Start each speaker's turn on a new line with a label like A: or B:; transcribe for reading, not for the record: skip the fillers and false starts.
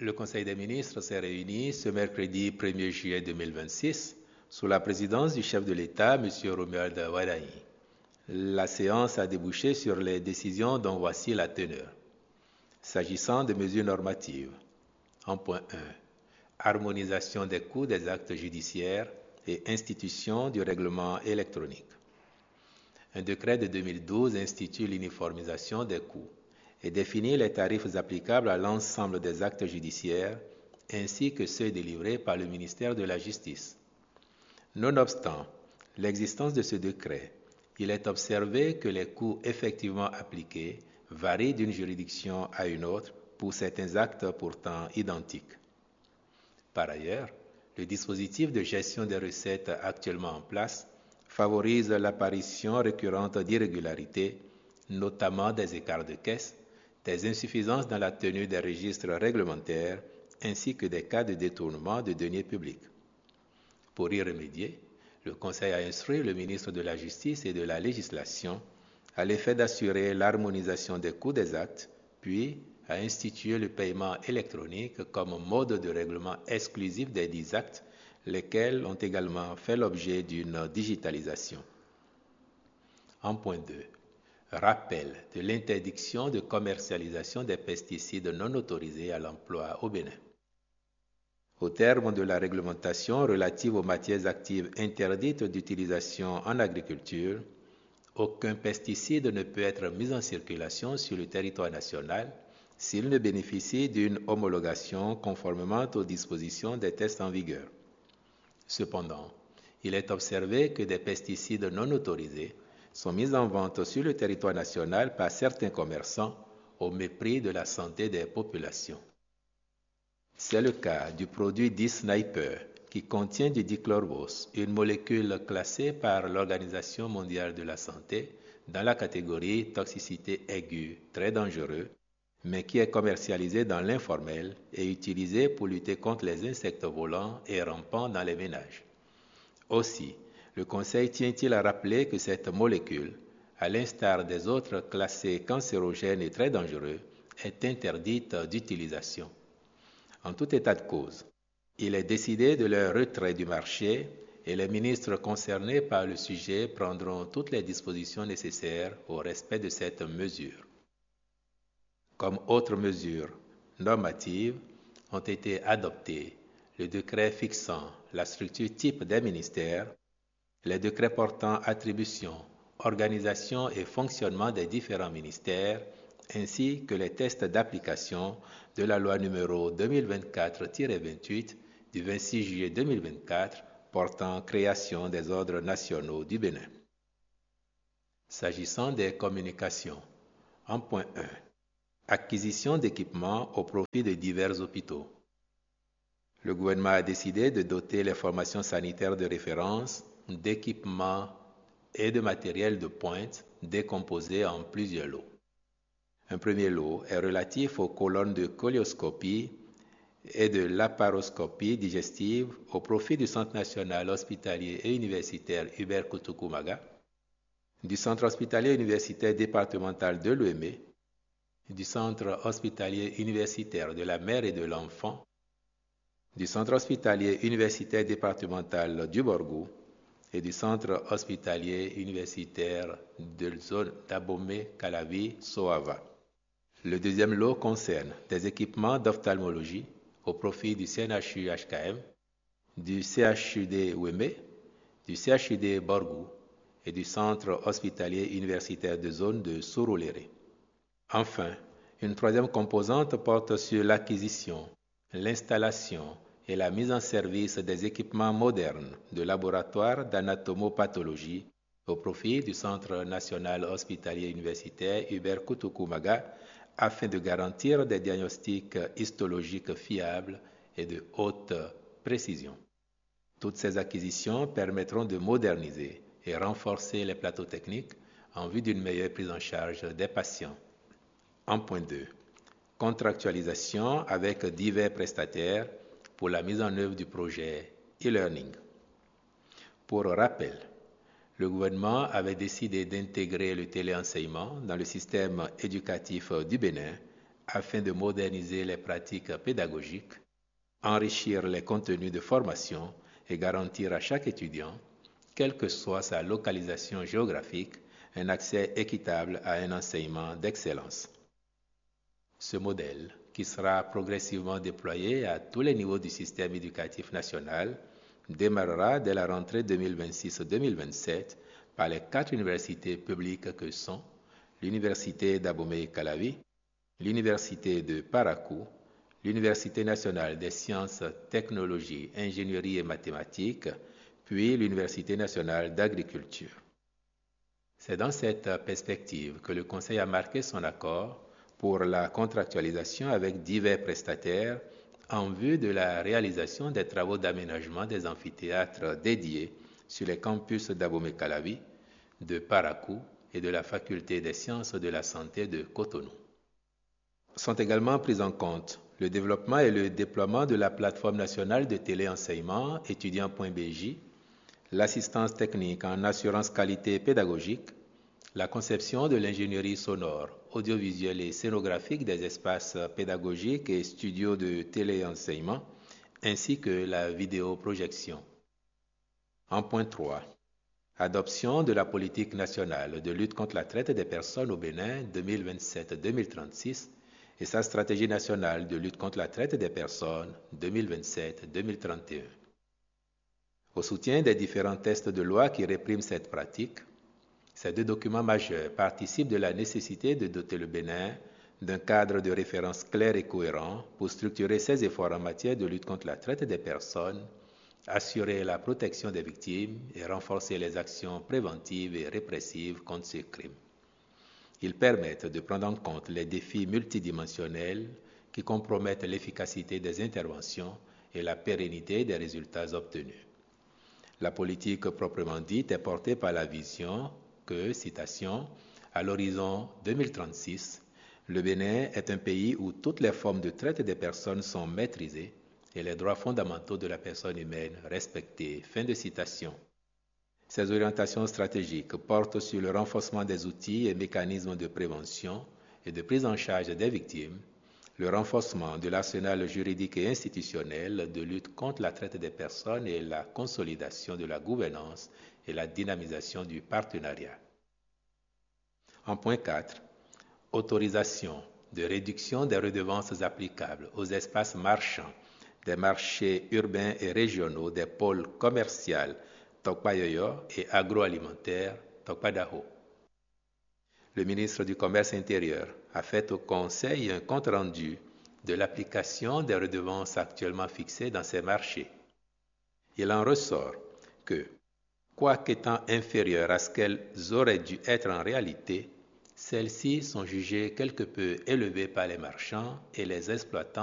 A: Le Conseil des ministres s'est réuni ce mercredi 1er juillet 2026 sous la présidence du chef de l'État, M. Romuald Wadani. La séance a débouché sur les décisions dont voici la teneur. S'agissant des mesures normatives, en point 1, harmonisation des coûts des actes judiciaires et institution du règlement électronique. Un décret de 2012 institue l'uniformisation des coûts et définit les tarifs applicables à l'ensemble des actes judiciaires ainsi que ceux délivrés par le ministère de la Justice. Nonobstant l'existence de ce décret, il est observé que les coûts effectivement appliqués varient d'une juridiction à une autre pour certains actes pourtant identiques. Par ailleurs, le dispositif de gestion des recettes actuellement en place favorise l'apparition récurrente d'irrégularités, notamment des écarts de caisse, des insuffisances dans la tenue des registres réglementaires, ainsi que des cas de détournement de deniers publics. Pour y remédier, le Conseil a instruit le ministre de la Justice et de la Législation à l'effet d'assurer l'harmonisation des coûts des actes, puis a institué le paiement électronique comme mode de règlement exclusif des 10 actes, lesquels ont également fait l'objet d'une digitalisation. En point 2, rappel de l'interdiction de commercialisation des pesticides non autorisés à l'emploi au Bénin. Au terme de la réglementation relative aux matières actives interdites d'utilisation en agriculture, aucun pesticide ne peut être mis en circulation sur le territoire national s'il ne bénéficie d'une homologation conformément aux dispositions des tests en vigueur. Cependant, il est observé que des pesticides non autorisés sont mis en vente sur le territoire national par certains commerçants au mépris de la santé des populations. C'est le cas du produit dit Sniper, qui contient du dichlorvos, une molécule classée par l'Organisation mondiale de la santé dans la catégorie toxicité aiguë, très dangereux, mais qui est commercialisé dans l'informel et utilisé pour lutter contre les insectes volants et rampants dans les ménages. Aussi, le Conseil tient-il à rappeler que cette molécule, à l'instar des autres classés cancérogènes et très dangereux, est interdite d'utilisation. En tout état de cause, il est décidé de leur retrait du marché et les ministres concernés par le sujet prendront toutes les dispositions nécessaires au respect de cette mesure. Comme autres mesures normatives ont été adoptées, le décret fixant la structure type des ministères, les décrets portant attribution, organisation et fonctionnement des différents ministères, ainsi que les tests d'application de la loi numéro 2024-28 du 26 juillet 2024 portant création des ordres nationaux du Bénin. S'agissant des communications, en point 1, acquisition d'équipements au profit de divers hôpitaux. Le gouvernement a décidé de doter les formations sanitaires de référence d'équipements et de matériel de pointe décomposés en plusieurs lots. Un premier lot est relatif aux colonnes de colioscopie et de laparoscopie digestive au profit du Centre national hospitalier et universitaire Hubert Kutukumaga, du Centre hospitalier universitaire départemental de Lomé, du Centre hospitalier universitaire de la mère et de l'enfant, du Centre hospitalier universitaire départemental du Borgou et du Centre hospitalier universitaire de zone d'Abomey-Calavi-Soava. Le deuxième lot concerne des équipements d'ophtalmologie au profit du CNHU-HKM, du CHUD Ouémé, du CHUD Borgou et du Centre hospitalier universitaire de zone de Surulere. Enfin, une troisième composante porte sur l'acquisition, l'installation et la mise en service des équipements modernes de laboratoires d'anatomopathologie au profit du Centre national hospitalier universitaire Hubert Kutukumaga afin de garantir des diagnostics histologiques fiables et de haute précision. Toutes ces acquisitions permettront de moderniser et renforcer les plateaux techniques en vue d'une meilleure prise en charge des patients. En point 2, contractualisation avec divers prestataires pour la mise en œuvre du projet e-learning. Pour rappel, le gouvernement avait décidé d'intégrer le téléenseignement dans le système éducatif du Bénin afin de moderniser les pratiques pédagogiques, enrichir les contenus de formation et garantir à chaque étudiant, quelle que soit sa localisation géographique, un accès équitable à un enseignement d'excellence. Ce modèle, qui sera progressivement déployé à tous les niveaux du système éducatif national, démarrera dès la rentrée 2026-2027 par les 4 universités publiques que sont l'Université d'Abomey-Calavi, l'Université de Parakou, l'Université nationale des sciences, technologies, ingénierie et mathématiques, puis l'Université nationale d'agriculture. C'est dans cette perspective que le Conseil a marqué son accord pour la contractualisation avec divers prestataires en vue de la réalisation des travaux d'aménagement des amphithéâtres dédiés sur les campus d'Abomey-Calavi, de Parakou et de la Faculté des sciences de la santé de Cotonou. Sont également pris en compte le développement et le déploiement de la plateforme nationale de téléenseignement étudiant.bj, l'assistance technique en assurance qualité pédagogique, la conception de l'ingénierie sonore, audiovisuelle et scénographique des espaces pédagogiques et studios de téléenseignement, ainsi que la vidéoprojection. En point 3, adoption de la politique nationale de lutte contre la traite des personnes au Bénin 2027-2036 et sa stratégie nationale de lutte contre la traite des personnes 2027-2031. Au soutien des différents textes de loi qui répriment cette pratique, ces 2 documents majeurs participent de la nécessité de doter le Bénin d'un cadre de référence clair et cohérent pour structurer ses efforts en matière de lutte contre la traite des personnes, assurer la protection des victimes et renforcer les actions préventives et répressives contre ces crimes. Ils permettent de prendre en compte les défis multidimensionnels qui compromettent l'efficacité des interventions et la pérennité des résultats obtenus. La politique proprement dite est portée par la vision que, citation, à l'horizon 2036, le Bénin est un pays où toutes les formes de traite des personnes sont maîtrisées et les droits fondamentaux de la personne humaine respectés. Fin de citation. Ces orientations stratégiques portent sur le renforcement des outils et mécanismes de prévention et de prise en charge des victimes, le renforcement de l'arsenal juridique et institutionnel de lutte contre la traite des personnes et la consolidation de la gouvernance et la dynamisation du partenariat. En point 4, autorisation de réduction des redevances applicables aux espaces marchands des marchés urbains et régionaux des pôles commerciaux Tokpayoyo et agroalimentaire Tokpadaho. Le ministre du Commerce intérieur a fait au Conseil un compte-rendu de l'application des redevances actuellement fixées dans ces marchés. Il en ressort que, quoiqu'étant inférieures à ce qu'elles auraient dû être en réalité, celles-ci sont jugées quelque peu élevées par les marchands et les exploitants